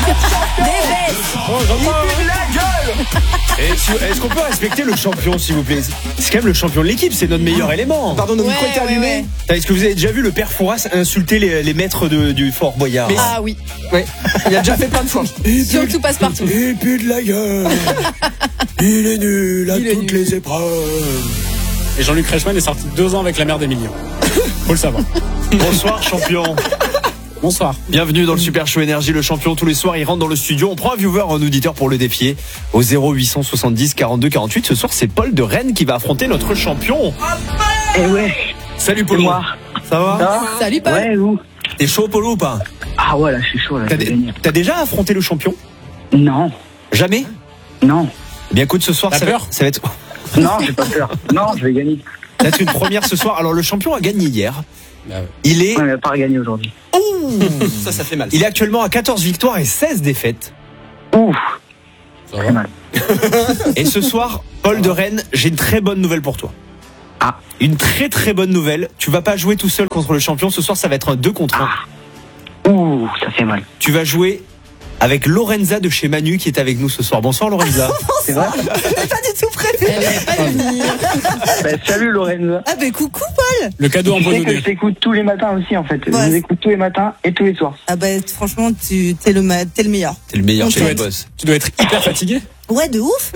Est-ce qu'on peut respecter le champion, s'il vous plaît? C'est quand même le champion de l'équipe, c'est notre meilleur élément. Pardon, nos micros étaient allumés. Est-ce que vous avez déjà vu le père Fouras insulter les maîtres du Fort Boyard? Ah oui. Ouais. Il a déjà fait plein de fois. Surtout passe partout. Il pue de la gueule. Il est nul à toutes les épreuves. Et Jean-Luc Reichmann est sorti 2 ans avec la mère d'Emilien. Faut le savoir. Bonsoir, champion. Bonsoir. Bienvenue dans le Super Show Énergie, le champion. Tous les soirs, il rentre dans le studio. On prend un viewer, un auditeur pour le défier au 0870 42 48. Ce soir, c'est Paul de Rennes qui va affronter notre champion. Eh ouais. Salut Paul. Ça va? Salut Paul. Ouais, où? T'es chaud, Polo, ou pas? Ah ouais, là, je suis chaud, là. T'as déjà affronté le champion? Non. Jamais? Non. Eh bien, écoute, ce soir, ça va être... Non, j'ai pas peur. Non, je vais gagner. Ça va être une première ce soir. Alors, le champion a gagné hier. Il est... Ouais, il va pas gagné aujourd'hui. Ça fait mal. Il est actuellement à 14 victoires et 16 défaites. Ouf. Ça fait mal. Et ce soir, Paul de Rennes, j'ai une très bonne nouvelle pour toi. Ah. Une très très bonne nouvelle. Tu vas pas jouer tout seul contre le champion. Ce soir, ça va être un 2 contre 1. Ah. Ouh, ça fait mal. Tu vas jouer avec Lorenza de chez Manu qui est avec nous ce soir. Bonsoir Lorenza. C'est vrai? T'es pas du tout prêt. Elle va pas venir. Bah, salut Lorenza. Ah bah coucou Paul. Le cadeau Tu sais que empoisonné. je t'écoute tous les matins aussi en fait. Ouais. Je vous écoute tous les matins et tous les soirs. Ah bah franchement t'es le meilleur. T'es le meilleur chez Ok. le boss. Tu dois être hyper fatigué. Ouais de ouf.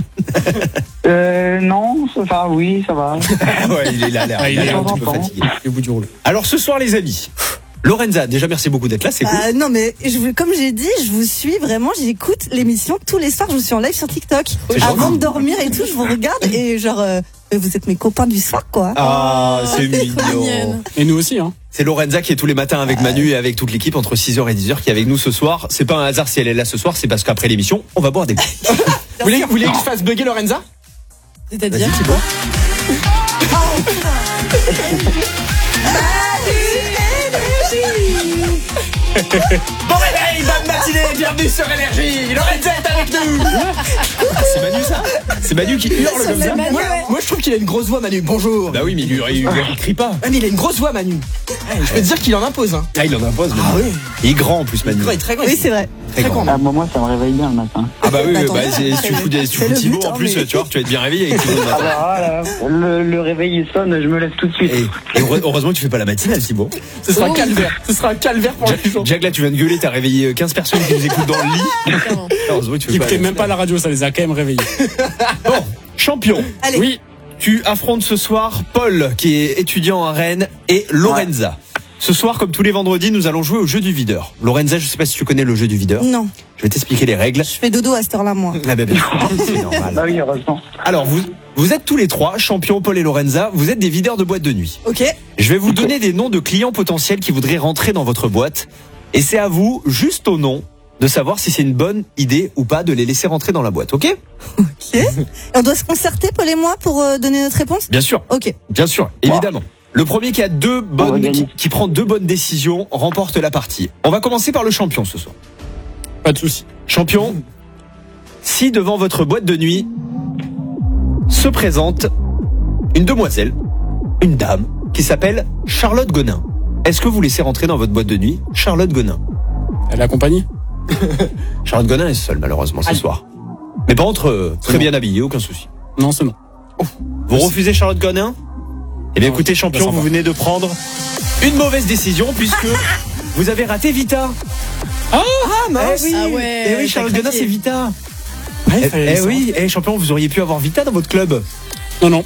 Non, enfin oui, ça va. Ouais, il a l'air Ah, il est un un petit peu peu fatigué. Au bout du rouleau. Alors ce soir les amis, Lorenza, déjà merci beaucoup d'être là, c'est cool. Non mais comme j'ai dit, je vous suis vraiment, j'écoute l'émission tous les soirs, je suis en live sur TikTok. C'est Avant gentil. de dormir et tout, je vous regarde et genre vous êtes mes copains du soir quoi. Ah, c'est mignon. mignonne. Et nous aussi, hein. C'est Lorenza qui est tous les matins avec Manu et avec toute l'équipe entre 6h et 10h qui est avec nous ce soir. C'est pas un hasard si elle est là ce soir, c'est parce qu'après l'émission, on va boire des coups. Vous voulez que je fasse bugger Lorenza? C'est-à-dire c'est quoi? Bon réveil, bonne matinée, bienvenue sur Énergie. Lorenza est avec nous. C'est Manu ça? C'est Manu qui hurle comme ça? Moi, je trouve qu'il a une grosse voix, Manu. Bonjour. Bah oui, mais il crie pas. Ah, mais il a une grosse voix, Manu. Je peux te dire qu'il en impose. Hein. Ah, il en impose. Ah oui. Il est grand en plus, Manu. Il est très grand. Oui c'est vrai. Très grand. Ah, moi, ça me réveille bien le matin. Ah bah oui, Attends, si tu fous c'est le Thibaut but, en hein, plus, mais- tu vois, tu vas être bien réveillé avec Thibaut. Ah bah voilà, le réveil il sonne, je me lève tout de suite. Et heureusement que tu fais pas la matinale, Thibaut. Ce sera un calvaire. Ce sera un calvaire pour les gens. Jack, là, tu viens de gueuler, t'as réveillé 15 personnes qui nous écoutent dans le lit. Clairement. Heureusement que tu fais Ils pas écoutaient la même pas la radio, ça les a quand même réveillés. Bon, champion. Allez. Oui. Tu affrontes ce soir Paul, qui est étudiant à Rennes, et Lorenza. Ce soir, comme tous les vendredis, nous allons jouer au jeu du videur. Lorenza, je sais pas si tu connais le jeu du videur. Non, Je vais t'expliquer les règles. je fais dodo à cette heure-là moi. Ah ben, c'est normal. Bah oui, heureusement. Alors, vous êtes tous les trois, champions Paul et Lorenza, vous êtes des videurs de boîtes de nuit. Ok. Je vais vous donner des noms de clients potentiels qui voudraient rentrer dans votre boîte. Et c'est à vous, juste au nom, de savoir si c'est une bonne idée ou pas de les laisser rentrer dans la boîte, ok? Ok. On doit se concerter Paul et moi pour donner notre réponse. Bien sûr, Ok. bien sûr, évidemment. Le premier qui a qui prend 2 bonnes décisions remporte la partie. On va commencer par le champion ce soir. Pas de soucis. Champion, si devant votre boîte de nuit se présente une demoiselle, une dame, qui s'appelle Charlotte Gonin, est-ce que vous laissez rentrer dans votre boîte de nuit Charlotte Gonin? Elle est accompagnée. Charlotte Gonin est seule malheureusement ce soir. Mais par contre, très bien habillée, aucun souci. Non, c'est non. Vous refusez Charlotte Gonin? Eh bien Non, écoutez champion, je sens vous pas. venez de prendre une mauvaise décision puisque vous avez raté Vita. Ah, mince. Eh oui, Ah ouais, eh oui t'as Charlotte craqué. Gonin c'est Vita. Ouais, il fallait Eh le oui, eh champion, vous auriez pu avoir Vita dans votre club. Non, non.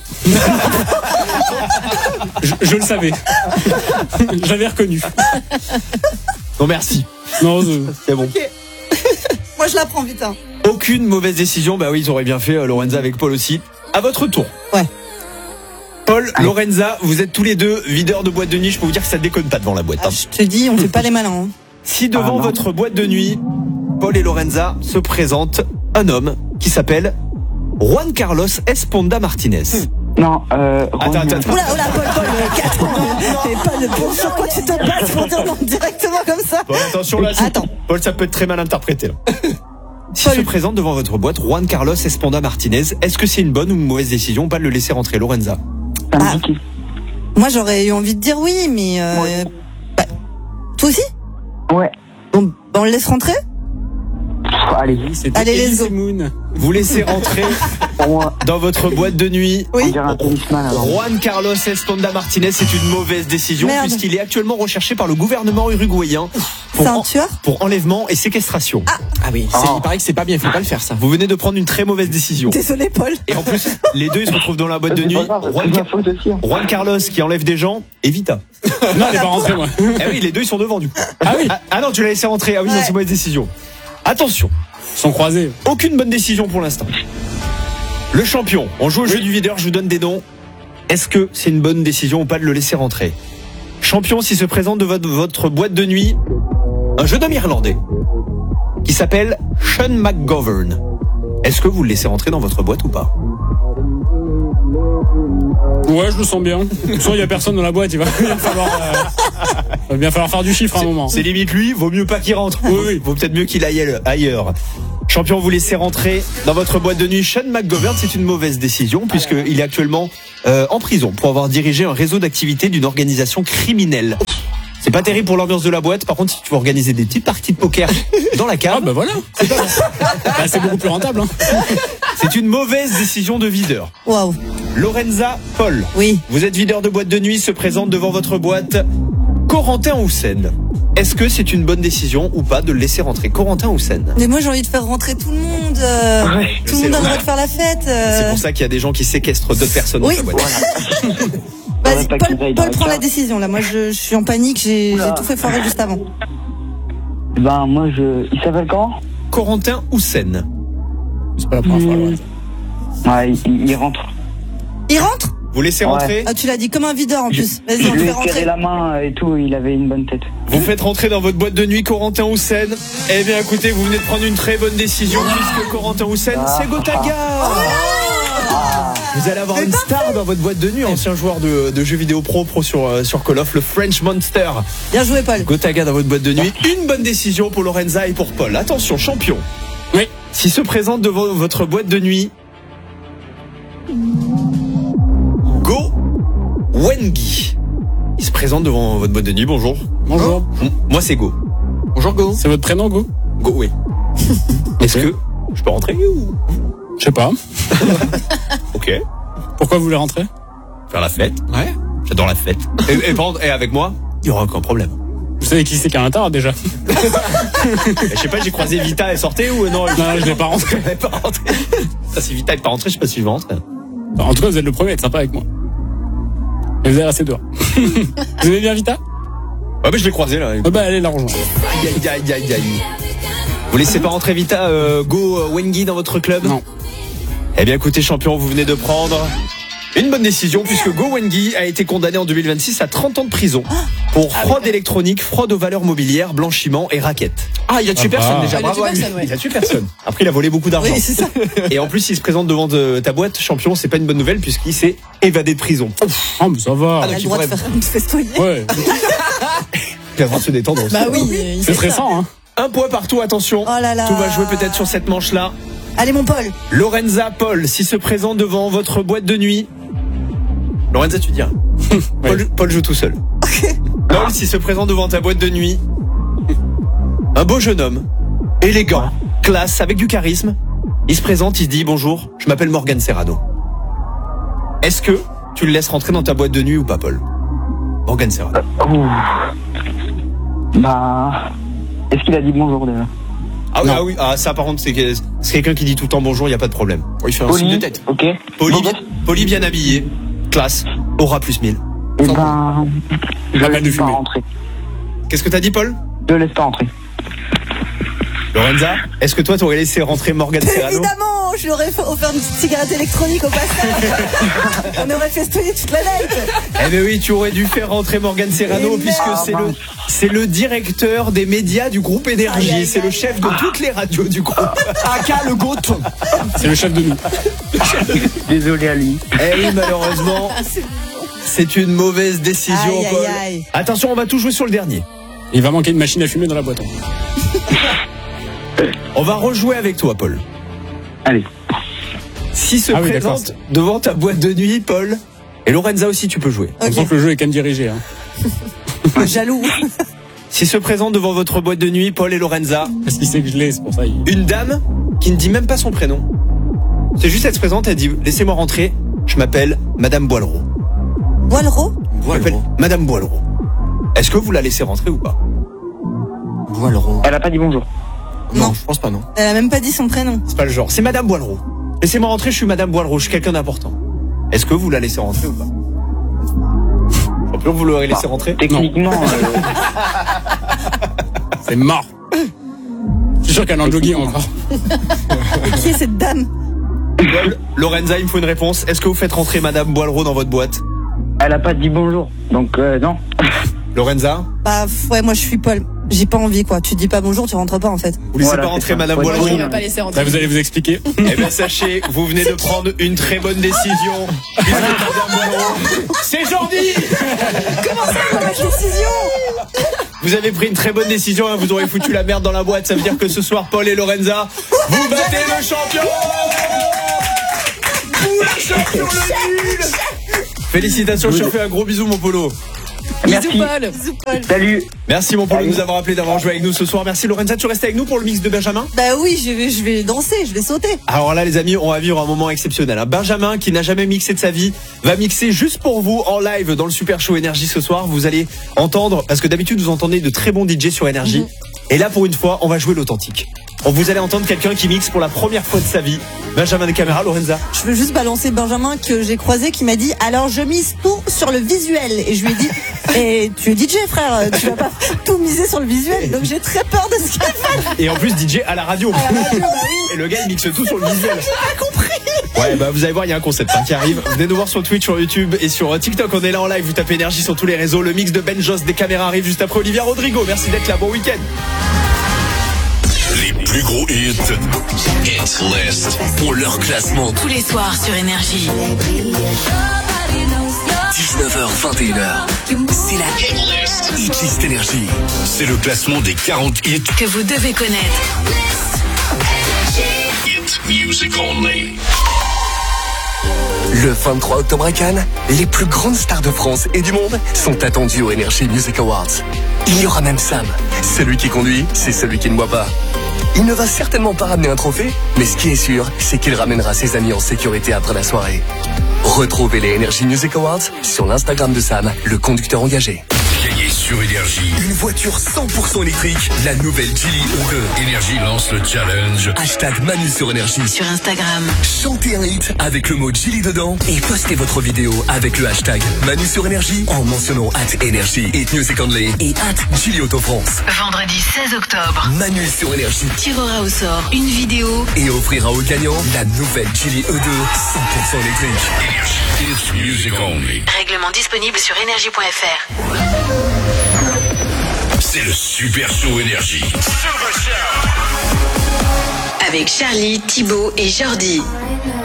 je le savais. J'avais reconnu. Non merci. Non, C'est bon. Ok. Moi je la prends vite. Hein. Aucune mauvaise décision. Bah oui, ils auraient bien fait Lorenza avec Paul aussi. À votre tour. Ouais. Paul, Lorenza, vous êtes tous les deux videurs de boîte de nuit. Je peux vous dire que ça déconne pas devant la boîte. Ah, je te dis, on fait pas les malins. Hein. Si devant non. votre boîte de nuit, Paul et Lorenza se présentent un homme qui s'appelle Juan Carlos Esponda Martinez. Non, Attends. Oula, Paul, Paul, sur quoi tu te bases pour dire non directement comme ça? Bon, attention là, Attends. Paul, ça peut être très mal interprété. Là. S'il se présente devant votre boîte, Juan Carlos Esponda Martinez, est-ce que c'est une bonne ou une mauvaise décision ou pas de le laisser rentrer, Lorenza? ça me dit qui? Moi j'aurais eu envie de dire oui, mais Ouais. bah, toi aussi? Ouais. Bon, on le laisse rentrer? allez. C'était Allez, let's go. Elise Moon. Vous laissez rentrer Pour moi, dans votre boîte de nuit on dirait un tennisman alors. Juan Carlos Esponda Martinez. C'est une mauvaise décision Merde. puisqu'il est actuellement recherché par le gouvernement uruguayen C'est un tueur pour enlèvement et séquestration. Ah oui, il paraît que c'est pas bien, faut pas le faire ça. Vous venez de prendre une très mauvaise décision. Désolé, Paul. Et en plus, les deux ils se retrouvent dans la boîte de C'est nuit. pas grave, c'est ma faute aussi. Hein. Juan Carlos qui enlève des gens et Vita. Non, elle est pas rentrée, moi. Ah oui, les deux ils sont devant du coup. Ah oui, Ah non, tu l'as laissé rentrer. Ah oui, Ouais. c'est une mauvaise décision. Attention, ils sont croisés. aucune bonne décision pour l'instant. Le champion, on joue au jeu du videur, je vous donne des noms. Est-ce que c'est une bonne décision ou pas de le laisser rentrer? Champion, s'il se présente de votre boîte de nuit, un jeune homme irlandais qui s'appelle Sean McGovern. Est-ce que vous le laissez rentrer dans votre boîte ou pas? Ouais, je le sens bien. De toute façon, il y a personne dans la boîte, il va bien falloir faire du chiffre à un moment. C'est limite lui, vaut mieux pas qu'il rentre. Oui, vaut peut-être mieux qu'il aille ailleurs. Champion, vous laissez rentrer dans votre boîte de nuit Sean McGovern. C'est une mauvaise décision puisqu'il est actuellement en prison pour avoir dirigé un réseau d'activités d'une organisation criminelle. C'est pas terrible pour l'ambiance de la boîte. Par contre, si tu veux organiser des petites parties de poker dans la Ah cave, bah voilà. C'est beaucoup plus rentable. Hein. c'est une mauvaise décision de videur. Waouh. Lorenza Paul, Oui. vous êtes videur de boîte de nuit, se présente devant votre boîte Corentin Houssen. Est-ce que c'est une bonne décision ou pas de le laisser rentrer Corentin Houssen? Mais moi, j'ai envie de faire rentrer tout le monde. Ouais, Tout le monde a le droit de faire la fête. C'est pour ça qu'il y a des gens qui séquestrent d'autres personnes dans Oui. sa boîte. Vas-y, Ouais, pas Paul, qu'ils aillent dans Paul la prend la cave. décision. Là, moi, je suis en panique. J'ai tout fait foirer juste avant. Ben, moi, il s'appelle comment? Corentin Houssen. C'est pas la première fois. ouais. Ouais, il rentre. Il rentre? Vous laissez Ouais. rentrer? Ah, tu l'as dit comme un videur en plus. Vas-y, Je on le lui fait ai serré rentrer. la main et tout, il avait une bonne tête. Vous faites rentrer dans votre boîte de nuit Corentin Houssen. Eh bien écoutez, vous venez de prendre une très bonne décision puisque Corentin Houssen, c'est Gotaga. Vous allez avoir une star dans votre boîte de nuit, ancien joueur de jeux vidéo pro sur Call of, le French Monster. Bien joué, Paul. Gotaga dans votre boîte de nuit. Une bonne décision pour Lorenza et pour Paul. Attention, champion. Oui. S'il se présente devant votre boîte de nuit, Go Wengi. Il se présente devant votre boîte de nuit. Bonjour. Bonjour. Moi, c'est Go. Bonjour Go. C'est votre prénom, Go? Go, oui. Est-ce que je peux rentrer ou... Je sais pas. Ok. Pourquoi vous voulez rentrer? Faire la fête. Ouais. J'adore la fête. Et par contre, avec moi, il y aura aucun problème. Vous savez qui c'est qui est à l'intérieur déjà? Je sais pas, j'ai croisé Vita, elle sortait ou non? Non, je l'ai pas rentré. Elle est pas rentrée. Ça, si Vita est pas rentrée, je sais pas si je vais rentrer. En tout cas, vous êtes le premier à être sympa avec moi. Et vous allez rester dehors. Vous aimez bien Vita? Ouais, mais je l'ai croisé là. Oh bah allez la rejoindre. Aïe, aïe, aïe, aïe. Vous laissez pas rentrer Vita, Go Wengi dans votre club? Non. Eh bien, écoutez, champion, vous venez de prendre une bonne décision puisque Go Wengi a été condamné en 2026 à 30 ans de prison pour fraude électronique, fraude aux valeurs mobilières, blanchiment et racket. Ah, il a tué Ah personne bah. déjà. Ah, il a Bravo tué à lui. personne, ouais. Il a tué personne. Après, il a volé beaucoup d'argent. Oui, c'est ça. Et en plus, il se présente devant ta boîte, champion. C'est pas une bonne nouvelle puisqu'il s'est évadé de prison. Ah mais ça va. Il a le droit de faire de festoyer. Ouais. Il a le droit de se détendre aussi. Bah oui, il C'est fait ça. stressant, hein. Un point partout, attention. Oh là là. Tout va jouer peut-être sur cette manche-là. Allez, mon Paul. Lorenza Paul, s'il se présente devant votre boîte de nuit. Lorenza, tu dis rien. Paul joue tout seul. Paul, s'il se présente devant ta boîte de nuit. Un beau jeune homme, élégant, classe, avec du charisme. Il se présente, il se dit bonjour, je m'appelle Morgan Serrano. Est-ce que tu le laisses rentrer dans ta boîte de nuit ou pas, Paul? Morgan Serrano. Bah, est-ce qu'il a dit bonjour déjà? Ah oui, ça par contre, c'est quelqu'un qui dit tout le temps bonjour, il n'y a pas de problème. Il fait un signe de tête. Ok. Poli bien habillé, classe, aura plus 1000. Et ben, je Pas le mal de laisse pas fumée. rentrer. Qu'est-ce que t'as dit, Paul? Je le laisse pas rentrer. Lorenza, est-ce que toi, tu aurais laissé rentrer Morgan Serrano? Évidemment, je lui aurais offert une petite cigarette électronique au passage. On aurait festoyé toute la night. Eh bien oui, tu aurais dû faire rentrer Morgan Serrano Et puisque merde. c'est le directeur des médias du groupe Énergie. Aïe, aïe, C'est le aïe. chef de toutes les radios du groupe. Aka le goton. C'est le chef de nous. Désolé à lui. Eh oui, malheureusement, c'est une mauvaise décision, Aïe, aïe, Paul. aïe. Attention, on va tout jouer sur le dernier. Il va manquer une machine à fumer dans la boîte. hein. On va rejouer avec toi, Paul. Allez. Si se Ah oui, d'accord. présente devant ta boîte de nuit, Paul, et Lorenza aussi, tu peux jouer. On sent que le jeu est quand même dirigé. Hein. Jaloux. Si se présente devant votre boîte de nuit Paul et Lorenza, Parce qu'il sait que je l'ai, c'est pour ça. une dame qui ne dit même pas son prénom. C'est juste, elle se présente, elle dit « Laissez-moi rentrer, je m'appelle Madame Boileau. » Boileau. Je m'appelle Madame Boileau. Est-ce que vous la laissez rentrer ou pas? Boileau. Elle a pas dit bonjour. Non. Je pense pas, non. Elle a même pas dit son prénom. C'est pas le genre. C'est Madame Boileau. Laissez-moi rentrer, je suis Madame Boileau, je suis quelqu'un d'important. Est-ce que vous la laissez rentrer ou pas? Champion, vous l'aurez laissé rentrer? Techniquement, C'est mort. Je suis sûr qu'elle est en jogging encore. Et qui est cette dame? Paul, Lorenza, il me faut une réponse. Est-ce que vous faites rentrer Madame Boileau dans votre boîte? elle a pas dit bonjour. Donc, non. Lorenza, Bah ouais, moi je suis Paul. J'ai pas envie quoi. Tu dis pas bonjour, tu rentres pas en fait. vous laissez Voilà, pas c'est rentrer ça. Madame Ouais, Boileau? Il va pas laisser rentrer. Là, vous allez vous expliquer. Eh bien, sachez, vous venez de prendre une très bonne décision. Puisque Madame Boileau, c'est Jordi! Décision. Vous avez pris une très bonne décision, hein, vous aurez foutu la merde dans la boîte. Ça veut dire que ce soir, Paul et Lorenza, vous battez le champion! Vous le champion, le nul! Félicitations, je te fais un gros bisou, mon Polo. Merci. Bisous, Paul. Bisous, Paul. Salut. Merci, mon Polo, de nous avoir appelé, d'avoir joué avec nous ce soir. Merci, Lorenza, tu restes avec nous pour le mix de Benjamin? Bah oui, je vais danser, je vais sauter. Alors là, les amis, on va vivre un moment exceptionnel. Benjamin, qui n'a jamais mixé de sa vie, va mixer juste pour vous en live dans le Super Show Énergie ce soir. Vous allez entendre, parce que d'habitude, vous entendez de très bons DJ sur Énergie. Et là, pour une fois, on va jouer l'authentique. Vous allez entendre quelqu'un qui mixe pour la première fois de sa vie. Benjamin des caméras, Lorenza. Je veux juste balancer Benjamin que j'ai croisé qui m'a dit alors je mise tout sur le visuel et je lui ai dit et tu es DJ frère, tu vas pas tout miser sur le visuel donc j'ai très peur de ce qu'il fait. Et en plus, DJ à la radio. Et le gars, il mixe tout sur le visuel. J'ai pas compris. Ouais, bah vous allez voir, il y a un concept qui arrive. Venez nous voir sur Twitch, sur YouTube et sur TikTok. On est là en live. Vous tapez Énergie sur tous les réseaux. Le mix de Ben Joss des caméras arrive juste après Olivia Rodrigo. Merci d'être là. Bon week-end. Les plus gros hits Hit List pour leur classement. Tous les soirs sur Énergie. 19h-21h. C'est la Hit List. Hit List Énergie. C'est le classement des 40 hits. Que vous devez connaître. Hit Music Only. Le 23 octobre à Cannes, les plus grandes stars de France et du monde sont attendues au Energy Music Awards. Il y aura même Sam. Celui qui conduit, c'est celui qui ne boit pas. Il ne va certainement pas ramener un trophée, mais ce qui est sûr, c'est qu'il ramènera ses amis en sécurité après la soirée. Retrouvez les Energy Music Awards sur l'Instagram de Sam, le conducteur engagé. Gagnez sur Énergie une voiture 100% électrique, la nouvelle Geely E2. Énergie lance le challenge. Hashtag Manu sur Énergie. Sur Instagram. Chantez un hit avec le mot Geely dedans et postez votre vidéo avec le hashtag Manu sur Énergie en mentionnant @Énergie, Hit Music Only et @Geely Auto France. Vendredi 16 octobre. Manu sur Énergie Tirera au sort une vidéo et offrira aux gagnants la nouvelle Geely E2 100% électrique. Énergie. It's Music Only. Règlement disponible sur énergie.fr. C'est le Super Show Énergie. Avec Charlie, Thibaut et Jordi.